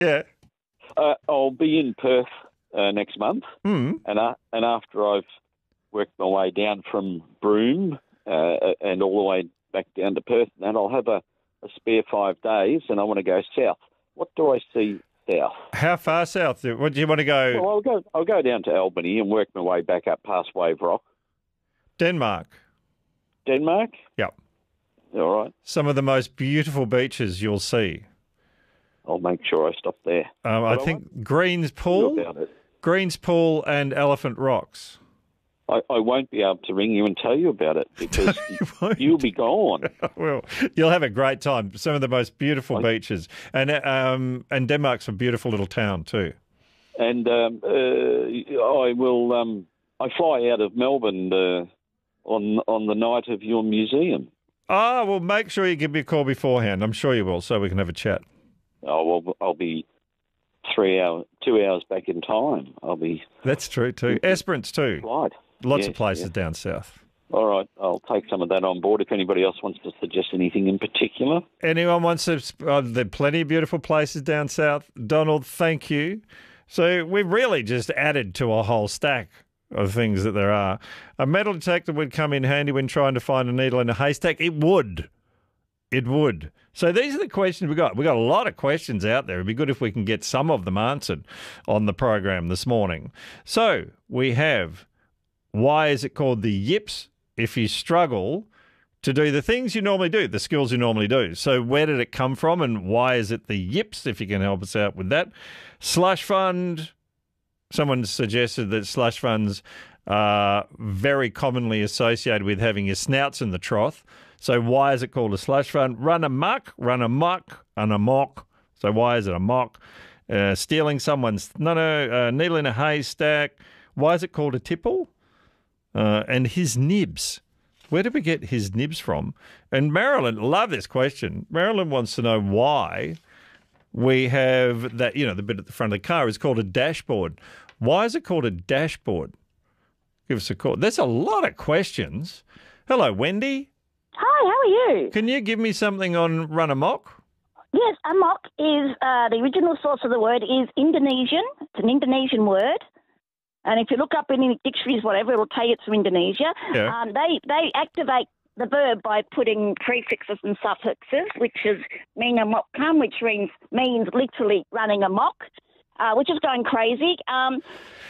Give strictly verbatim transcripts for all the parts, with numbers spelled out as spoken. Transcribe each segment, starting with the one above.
Yeah. Uh, I'll be in Perth uh, next month, Mm. and uh, and after I've worked my way down from Broome uh, and all the way back down to Perth, and I'll have a, a spare five days, and I want to go south. What do I see south? How far south? What do you want to go? Well, I'll go. I'll go down to Albany and work my way back up past Wave Rock. Denmark. Denmark? Yep. All right. Some of the most beautiful beaches you'll see. I'll make sure I stop there. Um, I think Greens Pool, About it. Greens Pool and Elephant Rocks. I, I won't be able to ring you and tell you about it because You won't. you'll be gone. Well, you'll have a great time. Some of the most beautiful beaches. And um, and Denmark's a beautiful little town too. And um, uh, I will. Um, I fly out of Melbourne uh, on on the night of your museum. Ah, well, make sure you give me a call beforehand. I'm sure you will, so we can have a chat. Oh well, I'll be three hours, two hours back in time. I'll be. That's true too. Esperance too. Right. Lots Yes, of places yes. down south. All right, I'll take some of that on board. If anybody else wants to suggest anything in particular. Anyone wants to? Uh, there are plenty of beautiful places down south. Donald, thank you. So we've really just added to a whole stack of things that there are. A metal detector would come in handy when trying to find a needle in a haystack. It would. It would. So these are the questions we got. We got a lot of questions out there. It'd be good if we can get some of them answered on the program this morning. So we have, why is it called the yips if you struggle to do the things you normally do, the skills you normally do? So where did it come from and why is it the yips, if you can help us out with that? Slush fund. Someone suggested that slush funds are very commonly associated with having your snouts in the trough. So why is it called a slush fund? Run amok, run amok, an amok. So why is it amok? Uh, stealing someone's, no, no, uh, needle in a haystack. Why is it called a tipple? Uh, and his nibs. Where did we get his nibs from? And Marilyn, love this question. Marilyn wants to know why we have that, you know, the bit at the front of the car is called a dashboard. Why is it called a dashboard? Give us a call. There's a lot of questions. Hello, Wendy. Hi, how are you? Can you give me something on run amok? Yes, amok is, uh, the original source of the word is Indonesian. It's an Indonesian word. And if you look up in any dictionaries, whatever, it'll tell you it's from Indonesia. Yeah. Um, they, they activate the verb by putting prefixes and suffixes, which is mean amok come, which means, means literally running amok, uh, which is going crazy. Um,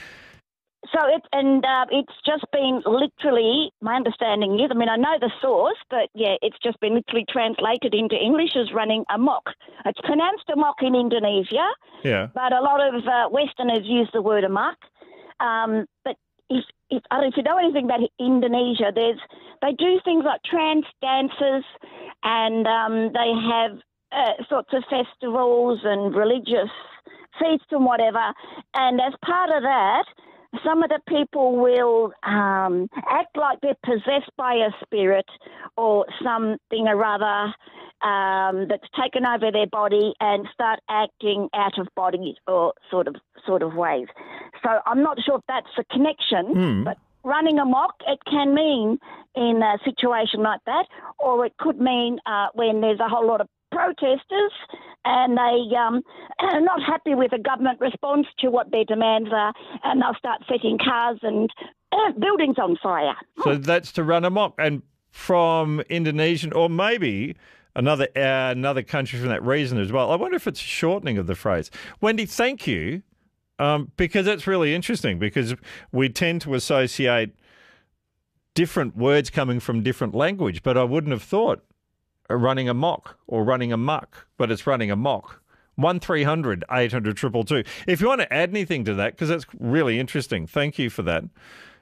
so it and uh, it's just been literally, my understanding is, I mean, I know the source, but yeah, it's just been literally translated into English as running amok. It's pronounced amok in Indonesia, Yeah. but a lot of uh, Westerners use the word amok. Um, but if, if, I don't know if you know anything about Indonesia, there's they do things like trance dances, and um, they have uh, sorts of festivals and religious feasts and whatever. And as part of that, some of the people will um, act like they're possessed by a spirit or something or other um, that's taken over their body and start acting out of body or sort of sort of ways. So I'm not sure if that's a connection, Mm. but running amok, it can mean in a situation like that, or it could mean uh, when there's a whole lot of protesters and they um, are not happy with the government response to what their demands are, and they'll start setting cars and uh, buildings on fire. So that's to run amok. And from Indonesian, or maybe another uh, another country from that reason as well. I wonder if it's a shortening of the phrase. Wendy, thank you, um, because that's really interesting, because we tend to associate different words coming from different language, but I wouldn't have thought running amok or running amok, but it's running amok. one three hundred eight hundred two two two. If you want to add anything to that, because that's really interesting, thank you for that.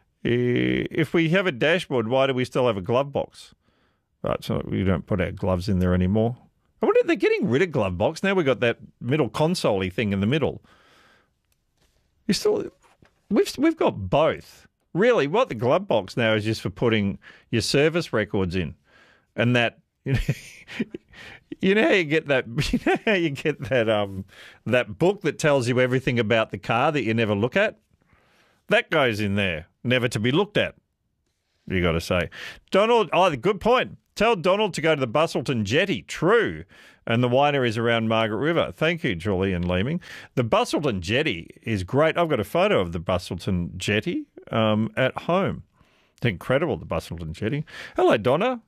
If we have a dashboard, why do we still have a glove box? Right, so we don't put our gloves in there anymore. I wonder if they're getting rid of glove box. Now we've got that middle console-y thing in the middle. You still, we've, we've got both. Really, what the glove box now is just for putting your service records in. And that, you know, you know how you get that, you know how you get that, um, that book that tells you everything about the car that you never look at? That goes in there, never to be looked at, you got to say. Donald, oh, good point. Tell Donald to go to the Bustleton Jetty. True. and the wineries around Margaret River. Thank you, Julie and Leeming. The Bustleton Jetty is great. I've got a photo of the Bustleton Jetty um, at home. It's incredible, the Bustleton Jetty. Hello, Donna.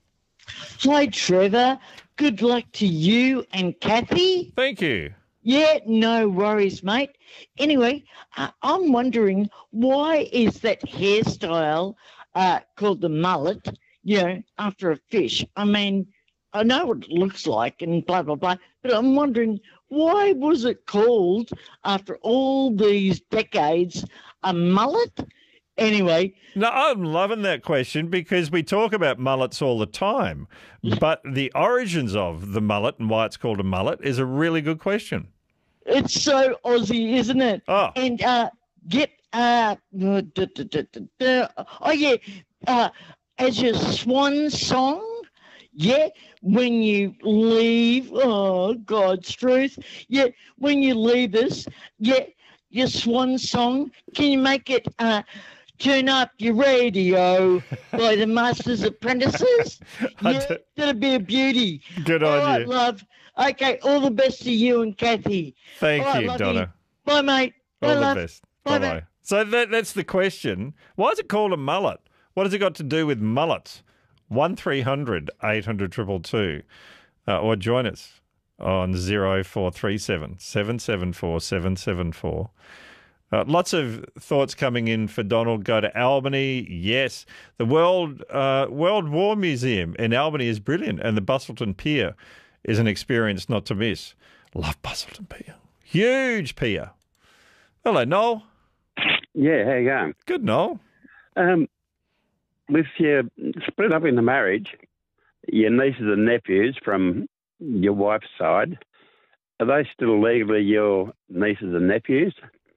Hi, Trevor. Good luck to you and Kathy. Thank you. Yeah, no worries, mate. Anyway, uh, I'm wondering, why is that hairstyle uh, called the mullet, you know, after a fish? I mean, I know what it looks like and blah, blah, blah, but I'm wondering, why was it called, after all these decades, a mullet? Anyway. No, I'm loving that question because we talk about mullets all the time, but the origins of the mullet and why it's called a mullet is a really good question. It's so Aussie, isn't it? Oh. And uh, get, uh, da, da, da, da, da. oh, yeah, uh, as your swan song, yeah, when you leave, oh, God's truth, yeah, when you leave us, yeah, your swan song, can you make it, uh, Turn Up Your Radio by the Master's Apprentices? Yeah, that'd be a beauty. Good all on right, you. Love. Okay, all the best to you and Kathy. Thank all you, right, Donna. You. Bye, mate. Bye, all the love. best. Bye, Bye-bye. mate. So that, that's the question. Why is it called a mullet? What has it got to do with mullets? one three hundred eight hundred two two two. Uh, or join us on zero four three seven seven seven four seven seven four. Uh, lots of thoughts coming in for Donald. Go to Albany. Yes. The World uh, World War Museum in Albany is brilliant, and the Bustleton Pier is an experience not to miss. Love Bustleton Pier. Huge pier. Hello, Noel. Yeah, how you going? Good, Noel. Um, with your split up in the marriage, your nieces and nephews from your wife's side, are they still legally your nieces and nephews?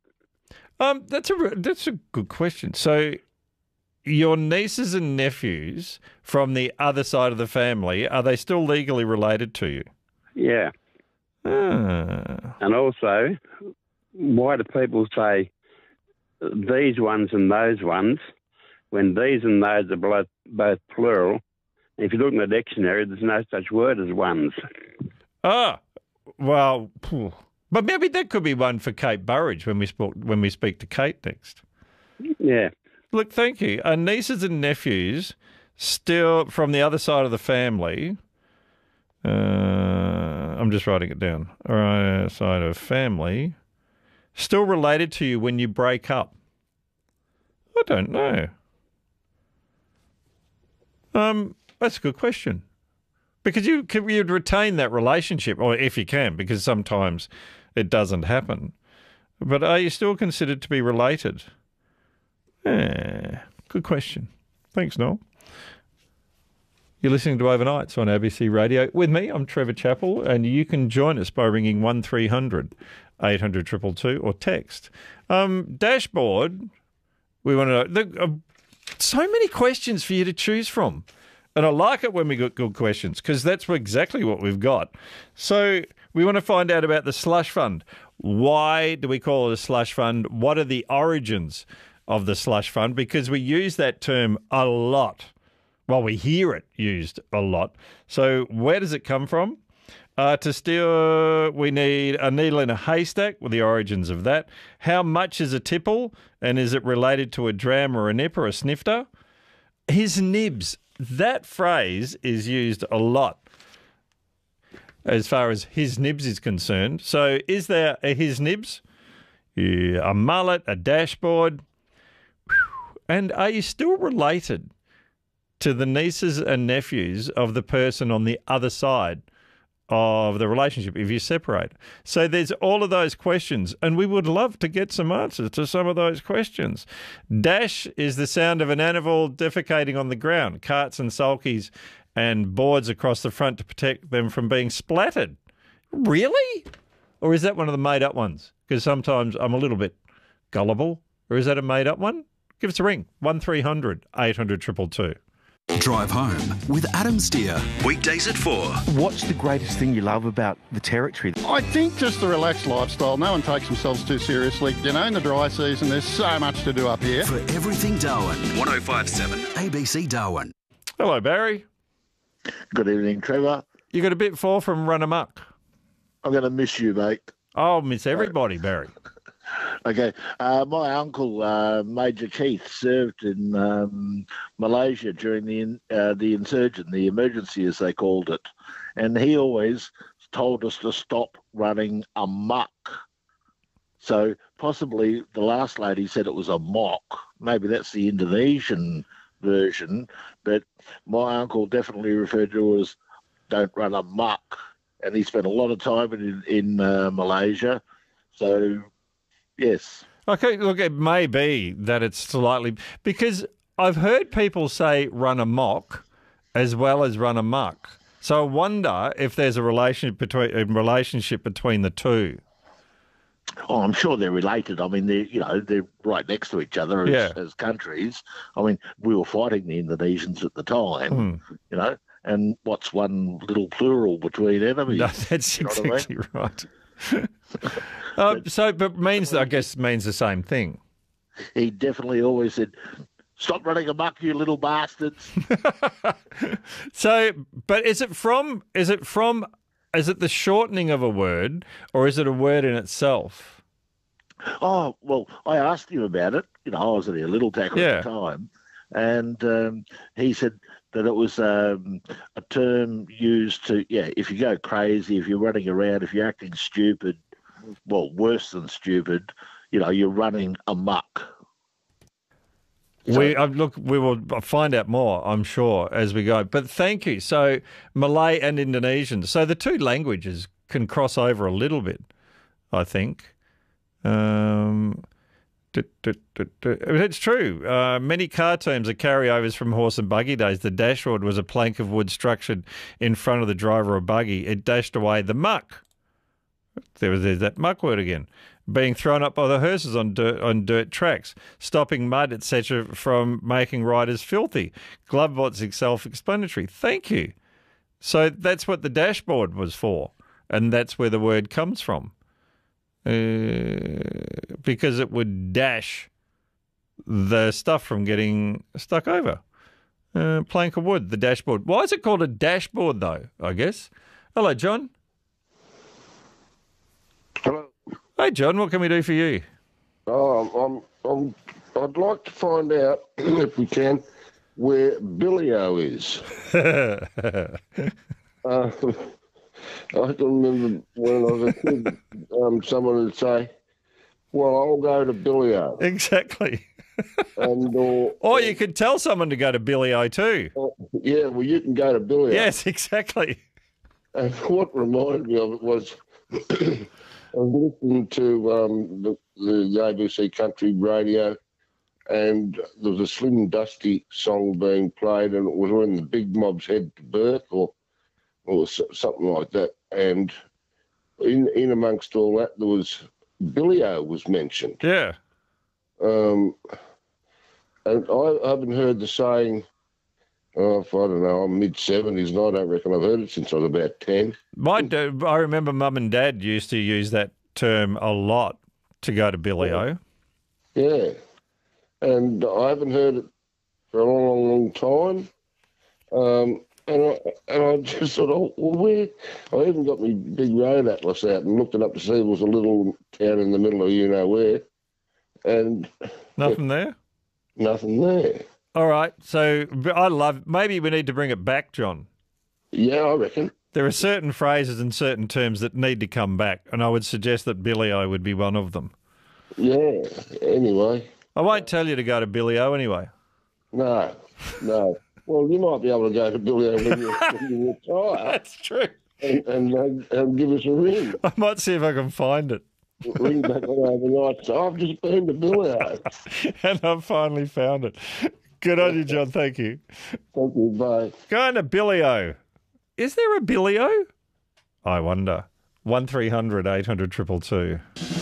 Um, that's a that's a good question. So, your nieces and nephews from the other side of the family, are they still legally related to you? Yeah. Ah. And also, why do people say these ones and those ones when these and those are both, both plural? If you look in the dictionary, there's no such word as ones. Ah, well, phew. But maybe that could be one for Kate Burridge when we spoke, when we speak to Kate next. Yeah. Look, thank you. Our nieces and nephews, still from the other side of the family. Uh, I'm just writing it down. All right, side of family, still related to you when you break up. I don't know. Um, that's a good question. Because you you'd retain that relationship, or if you can, because sometimes it doesn't happen. But are you still considered to be related? Eh, good question. Thanks, Noel. You're listening to Overnights on A B C Radio. With me, I'm Trevor Chappell, and you can join us by ringing one three hundred eight hundred two two two or text. Um, dashboard, we want to know. There are so many questions for you to choose from. And I like it when we get good questions because that's exactly what we've got. So we want to find out about the slush fund. Why do we call it a slush fund? What are the origins of the slush fund? Because we use that term a lot. Well, we hear it used a lot. So where does it come from? Uh, to steer, we need a needle in a haystack with the origins of that. How much is a tipple? And is it related to a dram or a nip or a snifter? His nibs. That phrase is used a lot as far as his nibs is concerned. So is there a his nibs? Yeah, a mullet, a dashboard. And are you still related to the nieces and nephews of the person on the other side of the relationship if you separate? So there's all of those questions, and we would love to get some answers to some of those questions. Dash is the sound of an animal defecating on the ground, carts and sulkies and boards across the front to protect them from being splattered. Really? Or is that one of the made-up ones? Because sometimes I'm a little bit gullible. Or is that a made-up one? Give us a ring, one three hundred eight hundred two two two. Drive Home with Adam Steer. Weekdays at four. What's the greatest thing you love about the Territory? I think just the relaxed lifestyle. No one takes themselves too seriously. You know, in the dry season, there's so much to do up here. For everything Darwin, one oh five point seven A B C Darwin. Hello, Barry. Good evening, Trevor. You got a bit for from Run Amok. I'm going to miss you, mate. I'll miss everybody, Barry. Okay. Uh, my uncle, uh, Major Keith, served in um, Malaysia during the uh, the insurgent, the emergency as they called it. And he always told us to stop running amok. So possibly the last lady said it was a mock. Maybe that's the Indonesian version. But my uncle definitely referred to it as don't run amok. And he spent a lot of time in, in uh, Malaysia. So... yes. Okay, look, it may be that it's slightly... Because I've heard people say run amok as well as run amok. So I wonder if there's a relationship between a relationship between the two. Oh, I'm sure they're related. I mean, they're, you know, they're right next to each other as, Yeah. as countries. I mean, we were fighting the Indonesians at the time, Hmm. you know, and what's one little plural between enemies? No, that's You know what I exactly right. uh, so, but means, I guess, means the same thing. He definitely always said, stop running amok, you little bastards. So, but is it from, is it from, is it the shortening of a word or is it a word in itself? Oh, well, I asked him about it. You know, I was at a little tackle Yeah. at the time. And um, he said that it was um, a term used to, yeah, if you go crazy, if you're running around, if you're acting stupid, well, worse than stupid, you know, you're running amok. We uh, look. We will find out more, I'm sure, as we go. But thank you. So Malay and Indonesian. So the two languages can cross over a little bit, I think. Um, du- du- du- du- it's true. Uh, many car terms are carryovers from horse and buggy days. The dashboard was a plank of wood structured in front of the driver or buggy. It dashed away the muck. There was there's that muck word again. Being thrown up by the hearses on dirt, on dirt tracks, stopping mud, et cetera, from making riders filthy. Glovebots is self-explanatory. Thank you. So that's what the dashboard was for, and that's where the word comes from, uh, because it would dash the stuff from getting stuck over. Uh, plank of wood, the dashboard. Why is it called a dashboard, though, I guess? Hello, John. Hello. Hey, John, what can we do for you? Oh, I'm, I'm, I'd like to find out, if we can, where Billy-O is. uh, I can remember when I was a kid, um, someone would say, well, I'll go to Billy-O. Exactly. and or, Or you could tell someone to go to Billy-O too. uh, yeah, well, you can go to Billy-O. Yes, exactly. And what reminded me of it was... I was listening to um, the, the A B C Country Radio, and there was a Slim Dusty song being played, and it was when the big mobs head to birth, or or something like that. And in in amongst all that, there was Billy-O was mentioned. Yeah. Um, and I haven't heard the saying. Oh, if I don't know, I'm mid seventies, and I don't reckon I've heard it since I was about ten. My, d- I remember Mum and Dad used to use that term a lot to go to Billy-O. Yeah, and I haven't heard it for a long, long, long time. Um, and I and I just thought, oh, well, where? I even got my big road atlas out and looked it up to see it was a little town in the middle of you know where, and Nothing there? nothing there. All right. So but I love, maybe we need to bring it back, John. Yeah, I reckon. There are certain phrases and certain terms that need to come back, and I would suggest that Billy-O would be one of them. Yeah. Anyway. I won't tell you to go to Billy-O anyway. No, no. Well, you might be able to go to Billy-O when you, when you retire. That's true. And, and, and, and give us a ring. I might see if I can find it. Ring back on overnight. So I've just been to Billy-O. And I've finally found it. Good on you, John. Thank you. Thank you. Bye. Going to Billy-O. Is there a Billy-O? I wonder. one three hundred eight hundred two two two.